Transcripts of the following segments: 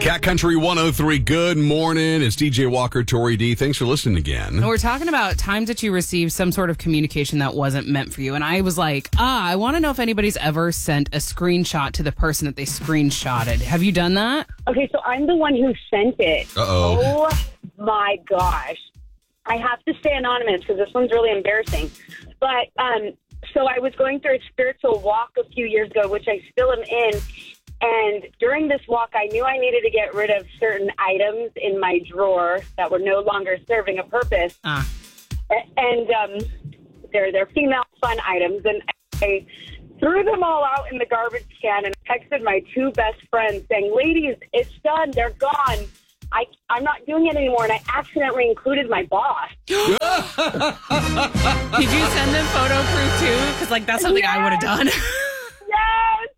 Cat Country 103, good morning. It's DJ Walker, Tori D. Thanks for listening again. And we're talking about times that you received some sort of communication that wasn't meant for you. And I was like, I want to know if anybody's ever sent a screenshot to the person that they screenshotted. Have you done that? Okay, so I'm the one who sent it. Uh-oh. Oh, my gosh. I have to stay anonymous because this one's really embarrassing. But, so I was going through a spiritual walk a few years ago, which I still am in. And during this walk, I knew I needed to get rid of certain items in my drawer that were no longer serving a purpose. And they're female fun items. And I threw them all out in the garbage can and texted my two best friends saying, ladies, it's done. They're gone. I'm not doing it anymore. And I accidentally included my boss. Did you send them photo proof too? Because, like, that's something I would have done. Yes!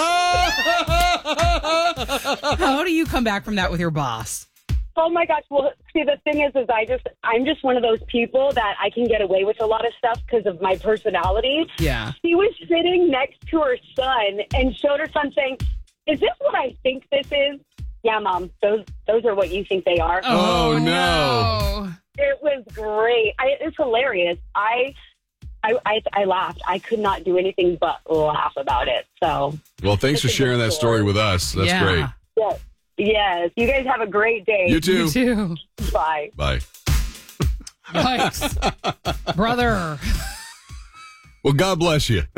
How do you come back from that with your boss? Oh my gosh! Well, see, the thing is I'm just one of those people that I can get away with a lot of stuff because of my personality. Yeah. She was sitting next to her son and showed her son saying, "Is this what I think this is?" Yeah, Mom. Those are what you think they are. Oh no! It was great. It's hilarious. I laughed. I could not do anything but laugh about it. So, well, thanks for sharing that story with us. That's great. Yes. You guys have a great day. You too. You too. Bye. Bye. Yikes. Brother. Well, God bless you.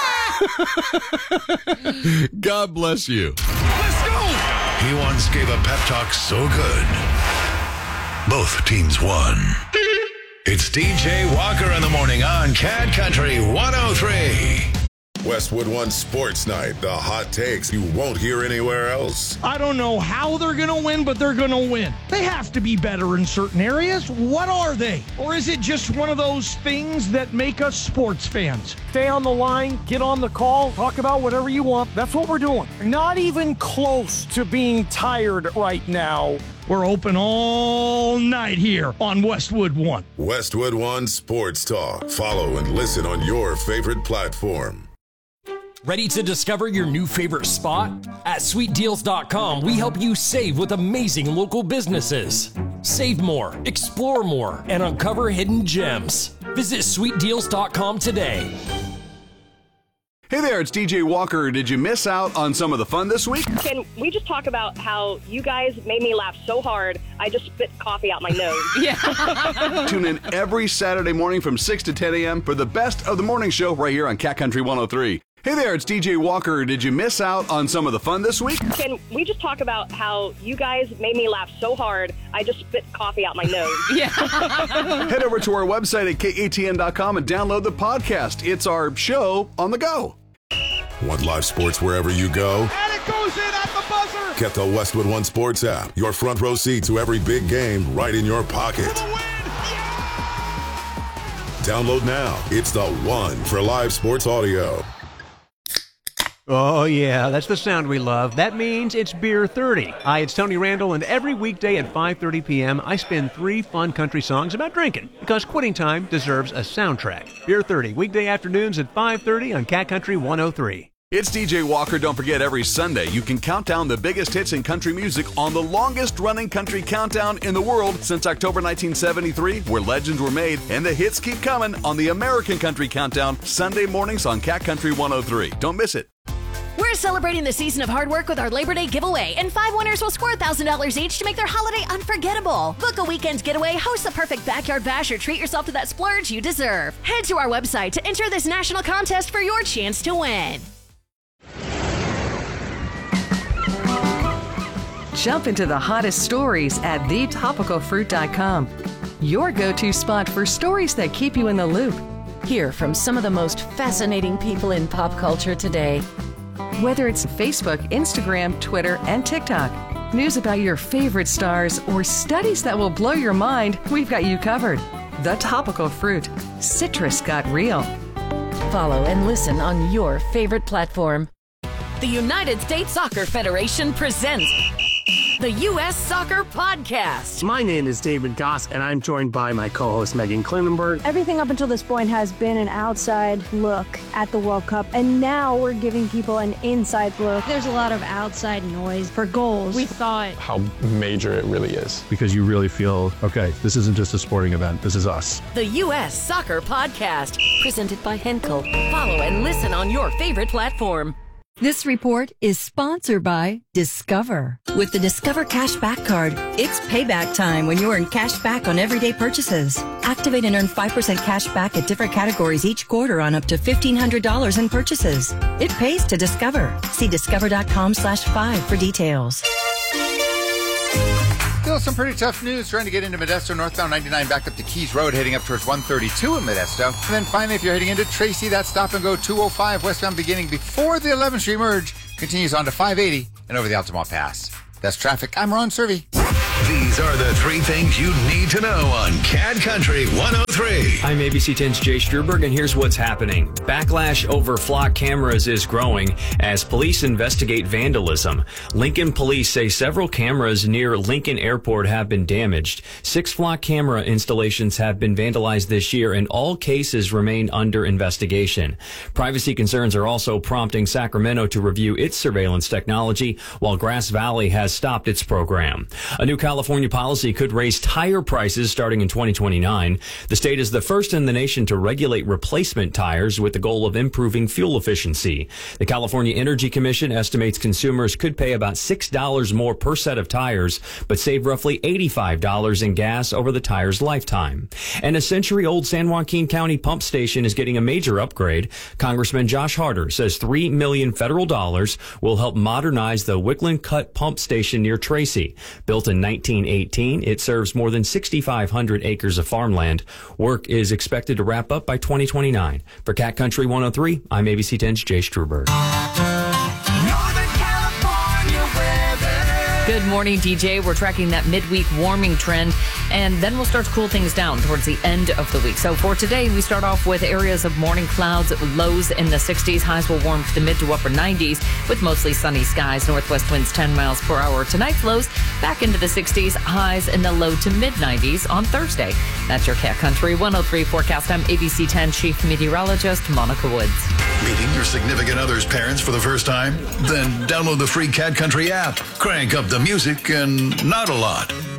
God bless you. Let's go! He once gave a pep talk so good, both teams won. It's DJ Walker in the morning on Cat Country 103. Westwood One Sports Night, the hot takes you won't hear anywhere else. I don't know how they're going to win, but they're going to win. They have to be better in certain areas. What are they? Or is it just one of those things that make us sports fans? Stay on the line, get on the call, talk about whatever you want. That's what we're doing. Not even close to being tired right now. We're open all night here on Westwood One. Westwood One Sports Talk. Follow and listen on your favorite platform. Ready to discover your new favorite spot? At sweetdeals.com, we help you save with amazing local businesses. Save more, explore more, and uncover hidden gems. Visit sweetdeals.com today. Hey there, it's DJ Walker. Did you miss out on some of the fun this week? Can we just talk about how you guys made me laugh so hard, I just spit coffee out my nose? Yeah. Tune in every Saturday morning from 6 to 10 a.m. for the best of the morning show right here on Cat Country 103. Hey there, it's DJ Walker. Did you miss out on some of the fun this week? Can we just talk about how you guys made me laugh so hard, I just spit coffee out my nose? Yeah. Head over to our website at katn.com and download the podcast. It's our show on the go. Want live sports wherever you go? And it goes in at the buzzer. Get the Westwood One Sports app. Your front row seat to every big game right in your pocket. Download now. It's the one for live sports audio. Oh, yeah, that's the sound we love. That means it's Beer 30. Hi, it's Tony Randall, and every weekday at 5:30 p.m., I spin 3 fun country songs about drinking, because quitting time deserves a soundtrack. Beer 30, weekday afternoons at 5:30 on Cat Country 103. It's DJ Walker. Don't forget, every Sunday, you can count down the biggest hits in country music on the longest-running country countdown in the world since October 1973, where legends were made, and the hits keep coming on the American Country Countdown, Sunday mornings on Cat Country 103. Don't miss it. We're celebrating the season of hard work with our Labor Day giveaway, and 5 winners will score $1,000 each to make their holiday unforgettable. Book a weekend getaway, host the perfect backyard bash, or treat yourself to that splurge you deserve. Head to our website to enter this national contest for your chance to win. Jump into the hottest stories at thetopicalfruit.com. Your go-to spot for stories that keep you in the loop. Hear from some of the most fascinating people in pop culture today. Whether it's Facebook, Instagram, Twitter, and TikTok, news about your favorite stars, or studies that will blow your mind, we've got you covered. The Topical Fruit. Citrus got real. Follow and listen on your favorite platform. The United States Soccer Federation presents The U.S. Soccer Podcast. My name is David Goss, and I'm joined by my co-host Megan Klinenberg. Everything up until this point has been an outside look at the World Cup, and now we're giving people an inside look. There's a lot of outside noise for goals. We thought how major it really is. Because you really feel, okay, this isn't just a sporting event, this is us. The U.S. Soccer Podcast, presented by Henkel. Follow and listen on your favorite platform. This report is sponsored by Discover. With the Discover Cashback Card, it's payback time when you earn cash back on everyday purchases. Activate and earn 5% cash back at different categories each quarter on up to $1,500 in purchases. It pays to Discover. See discover.com/5 for details. Still some pretty tough news trying to get into Modesto, northbound 99 back up to Keys Road, heading up towards 132 in Modesto. And then finally, if you're heading into Tracy, that stop and go 205 westbound beginning before the 11th Street merge continues on to 580 and over the Altamont Pass. That's traffic. I'm Ron Servey. These are the three things you need to know on CAD Country 103. I'm ABC 10's Jay Struberg, and here's what's happening. Backlash over flock cameras is growing as police investigate vandalism. Lincoln police say several cameras near Lincoln Airport have been damaged. 6 flock camera installations have been vandalized this year, and all cases remain under investigation. Privacy concerns are also prompting Sacramento to review its surveillance technology, while Grass Valley has stopped its program. A new California policy could raise tire prices starting in 2029. The state is the first in the nation to regulate replacement tires with the goal of improving fuel efficiency. The California Energy Commission estimates consumers could pay about $6 more per set of tires, but save roughly $85 in gas over the tire's lifetime. And a century-old San Joaquin County pump station is getting a major upgrade. Congressman Josh Harder says $3 million federal dollars will help modernize the Wickland Cut pump station near Tracy. Built in 1918, it serves more than 6,500 acres of farmland. Work is expected to wrap up by 2029. For Cat Country 103, I'm ABC 10's Jay Struberg. Good morning, DJ. We're tracking that midweek warming trend, and then we'll start to cool things down towards the end of the week. So for today, we start off with areas of morning clouds, lows in the 60s. Highs will warm to the mid to upper 90s with mostly sunny skies. Northwest winds 10 miles per hour. Tonight's lows back into the 60s. Highs in the low to mid 90s on Thursday. That's your Cat Country 103 forecast. I'm ABC 10 Chief Meteorologist Monica Woods. Meeting your significant other's parents for the first time? Then download the free CAD Country app. Crank up the music and not a lot.